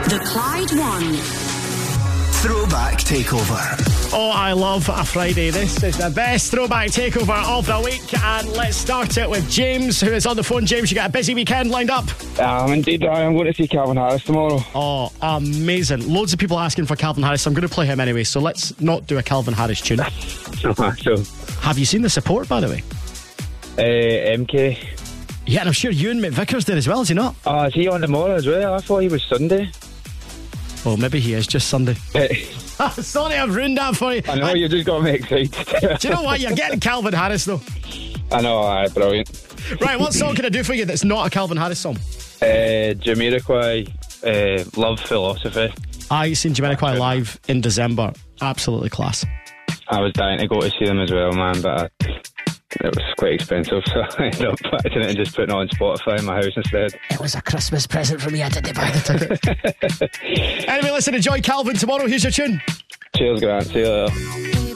The Clyde One Throwback Takeover. Oh, I love a Friday. This is the best throwback takeover of the week. And let's start it with James, who is on the phone. James, you got a busy weekend lined up? Indeed, I'm going to see Calvin Harris tomorrow. Oh, amazing. Loads of people asking for Calvin Harris. I'm going to play him anyway, so let's not do a Calvin Harris tune. So, Have you seen the support, by the way? MK. Yeah, and I'm sure Ewan McVicker's there as well, is he not? Is he on tomorrow as well? I thought he was Sunday. Well, maybe he is just Sunday. Sorry, I've ruined that for you. I know, you just got me excited. Do you know what? You're getting Calvin Harris, though. I know, brilliant. Right, what song can I do for you that's not a Calvin Harris song? Jamiroquai, Love Philosophy. I seen Jamiroquai live in December. Absolutely class. I was dying to go to see them as well, man, but it was quite expensive, so I ended up accidentally just putting it on Spotify in my house instead. It was a Christmas present for me. I didn't buy the ticket. Anyway, listen, enjoy Calvin tomorrow. Here's your tune. Cheers, Grant. See you later.